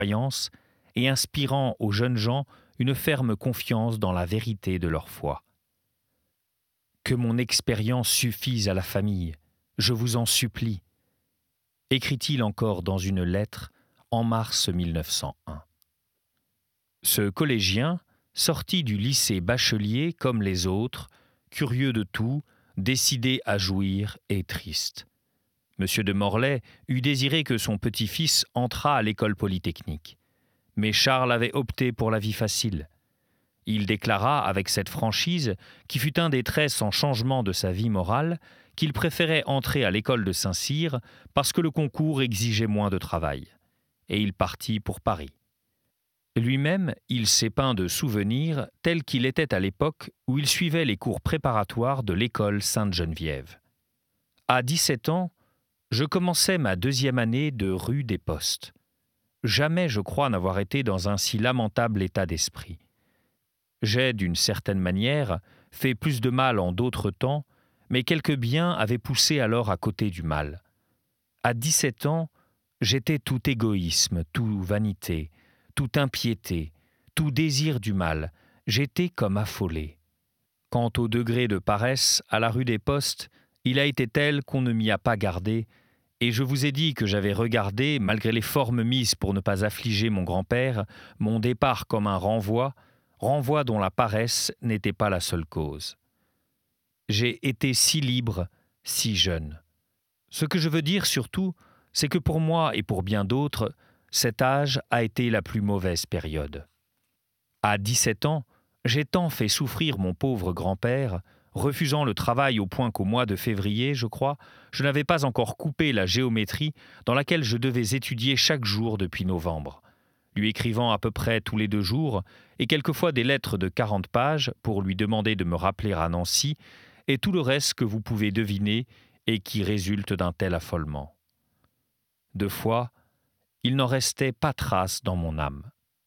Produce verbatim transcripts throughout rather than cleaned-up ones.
croyance et inspirant aux jeunes gens une ferme confiance dans la vérité de leur foi. Que mon expérience suffise à la famille, je vous en supplie, écrit-il encore dans une lettre en mars mille neuf cent un. Ce collégien, sorti du lycée bachelier comme les autres, curieux de tout, décidé à jouir et triste. Monsieur de Morlaix eût désiré que son petit-fils entrât à l'école polytechnique. Mais Charles avait opté pour la vie facile. Il déclara avec cette franchise, qui fut un des traits sans changement de sa vie morale, qu'il préférait entrer à l'école de Saint-Cyr parce que le concours exigeait moins de travail. Et il partit pour Paris. Lui-même, il s'est peint de souvenirs tel qu'il était à l'époque où il suivait les cours préparatoires de l'école Sainte-Geneviève. À dix-sept ans, je commençais ma deuxième année de rue des Postes. Jamais je crois n'avoir été dans un si lamentable état d'esprit. J'ai, d'une certaine manière, fait plus de mal en d'autres temps, mais quelques biens avaient poussé alors à côté du mal. À dix-sept ans, j'étais tout égoïsme, tout vanité, tout impiété, tout désir du mal. J'étais comme affolé. Quant au degré de paresse, à la rue des Postes, il a été tel qu'on ne m'y a pas gardé, et je vous ai dit que j'avais regardé, malgré les formes mises pour ne pas affliger mon grand-père, mon départ comme un renvoi, renvoi dont la paresse n'était pas la seule cause. J'ai été si libre, si jeune. Ce que je veux dire surtout, c'est que pour moi et pour bien d'autres, cet âge a été la plus mauvaise période. À dix-sept ans, j'ai tant fait souffrir mon pauvre grand-père, refusant le travail au point qu'au mois de février, je crois, je n'avais pas encore coupé la géométrie dans laquelle je devais étudier chaque jour depuis novembre, lui écrivant à peu près tous les deux jours, et quelquefois des lettres de quarante pages pour lui demander de me rappeler à Nancy, et tout le reste que vous pouvez deviner et qui résulte d'un tel affolement. Deux fois, il n'en restait pas trace dans mon âme.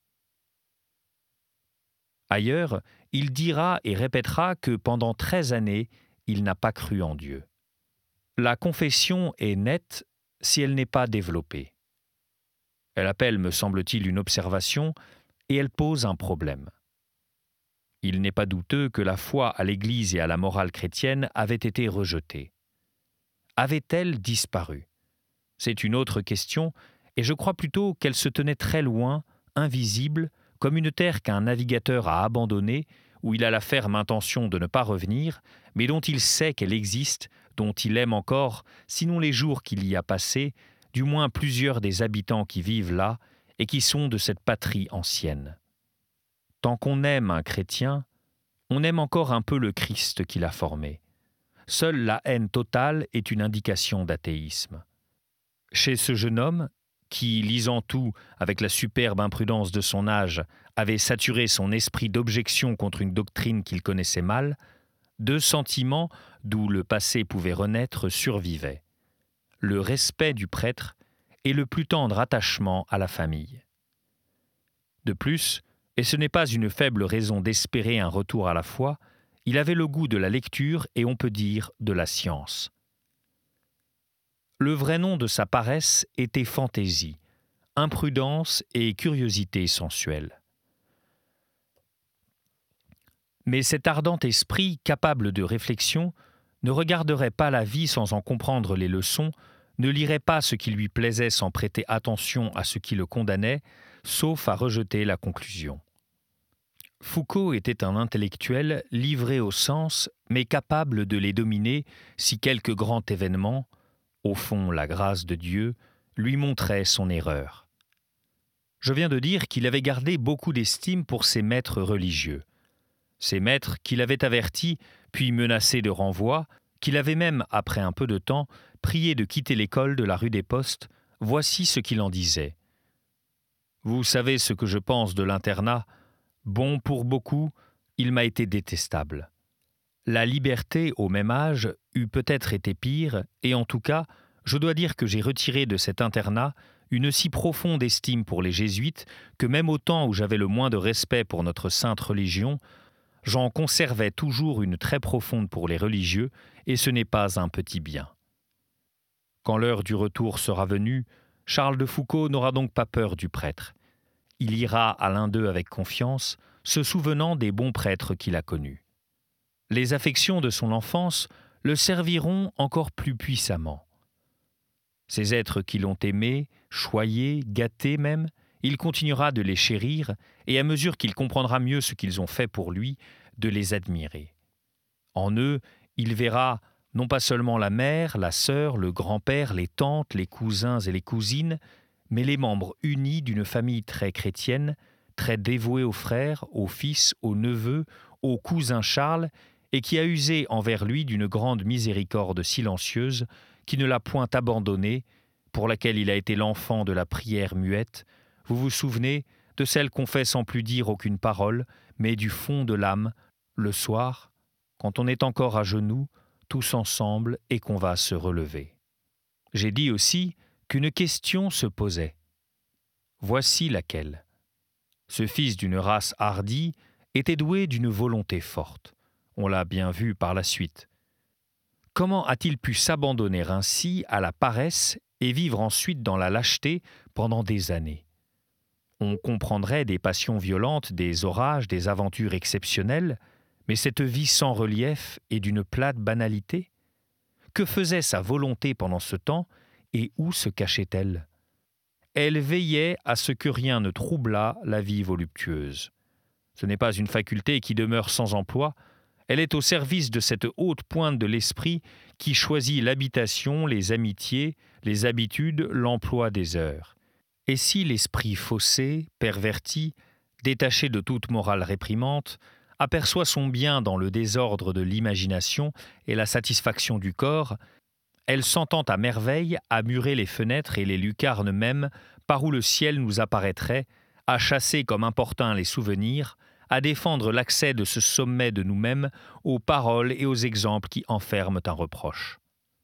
Ailleurs, il dira et répétera que pendant treize années, il n'a pas cru en Dieu. La confession est nette si elle n'est pas développée. Elle appelle, me semble-t-il, une observation et elle pose un problème. Il n'est pas douteux que la foi à l'Église et à la morale chrétienne avait été rejetée. Avait-elle disparu ? C'est une autre question, et je crois plutôt qu'elle se tenait très loin, invisible, comme une terre qu'un navigateur a abandonnée, où il a la ferme intention de ne pas revenir, mais dont il sait qu'elle existe, dont il aime encore, sinon les jours qu'il y a passés, du moins plusieurs des habitants qui vivent là et qui sont de cette patrie ancienne. Tant qu'on aime un chrétien, on aime encore un peu le Christ qui l'a formé. Seule la haine totale est une indication d'athéisme. Chez ce jeune homme, qui, lisant tout avec la superbe imprudence de son âge, avait saturé son esprit d'objection contre une doctrine qu'il connaissait mal, deux sentiments d'où le passé pouvait renaître survivaient. Le respect du prêtre et le plus tendre attachement à la famille. De plus, et ce n'est pas une faible raison d'espérer un retour à la foi, il avait le goût de la lecture et on peut dire de la science. Le vrai nom de sa paresse était fantaisie, imprudence et curiosité sensuelle. Mais cet ardent esprit, capable de réflexion, ne regarderait pas la vie sans en comprendre les leçons, ne lirait pas ce qui lui plaisait sans prêter attention à ce qui le condamnait, sauf à rejeter la conclusion. Foucault était un intellectuel livré aux sens, mais capable de les dominer si quelque grand événement, au fond la grâce de Dieu, lui montrait son erreur. Je viens de dire qu'il avait gardé beaucoup d'estime pour ses maîtres religieux. Ces maîtres qu'il avait avertis, puis menacés de renvoi, qu'il avait même, après un peu de temps, prié de quitter l'école de la rue des Postes, voici ce qu'il en disait. « Vous savez ce que je pense de l'internat. Bon pour beaucoup, il m'a été détestable. La liberté, au même âge, eût peut-être été pire, et en tout cas, je dois dire que j'ai retiré de cet internat une si profonde estime pour les jésuites que même au temps où j'avais le moins de respect pour notre sainte religion, j'en conservais toujours une très profonde pour les religieux, et ce n'est pas un petit bien. Quand l'heure du retour sera venue, Charles de Foucauld n'aura donc pas peur du prêtre. Il ira à l'un d'eux avec confiance, se souvenant des bons prêtres qu'il a connus. Les affections de son enfance le serviront encore plus puissamment. Ces êtres qui l'ont aimé, choyé, gâté même, il continuera de les chérir et à mesure qu'il comprendra mieux ce qu'ils ont fait pour lui, de les admirer. En eux, il verra non pas seulement la mère, la sœur, le grand-père, les tantes, les cousins et les cousines, mais les membres unis d'une famille très chrétienne, très dévouée aux frères, aux fils, aux neveux, au cousin Charles, et qui a usé envers lui d'une grande miséricorde silencieuse, qui ne l'a point abandonné, pour laquelle il a été l'enfant de la prière muette. Vous vous souvenez de celle qu'on fait sans plus dire aucune parole, mais du fond de l'âme, le soir, quand on est encore à genoux, tous ensemble, et qu'on va se relever. J'ai dit aussi qu'une question se posait. Voici laquelle. Ce fils d'une race hardie était doué d'une volonté forte. On l'a bien vu par la suite. Comment a-t-il pu s'abandonner ainsi à la paresse et vivre ensuite dans la lâcheté pendant des années ? On comprendrait des passions violentes, des orages, des aventures exceptionnelles, mais cette vie sans relief et d'une plate banalité ? Que faisait sa volonté pendant ce temps et où se cachait-elle ? Elle veillait à ce que rien ne troublât la vie voluptueuse. Ce n'est pas une faculté qui demeure sans emploi, elle est au service de cette haute pointe de l'esprit qui choisit l'habitation, les amitiés, les habitudes, l'emploi des heures. Et si l'esprit faussé, perverti, détaché de toute morale réprimante, aperçoit son bien dans le désordre de l'imagination et la satisfaction du corps, elle s'entend à merveille à murer les fenêtres et les lucarnes mêmes par où le ciel nous apparaîtrait, à chasser comme importuns les souvenirs, à défendre l'accès de ce sommet de nous-mêmes aux paroles et aux exemples qui enferment un reproche.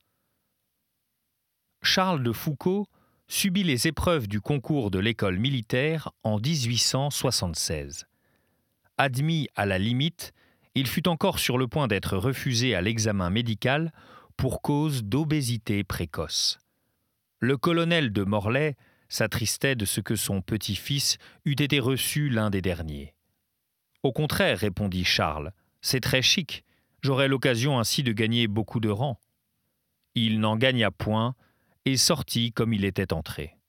Charles de Foucauld subit les épreuves du concours de l'école militaire en dix-huit cent soixante-seize. Admis à la limite, il fut encore sur le point d'être refusé à l'examen médical pour cause d'obésité précoce. Le colonel de Morlaix s'attristait de ce que son petit-fils eût été reçu l'un des derniers. « Au contraire, répondit Charles, c'est très chic, j'aurai l'occasion ainsi de gagner beaucoup de rang. » Il n'en gagna point et sortit comme il était entré.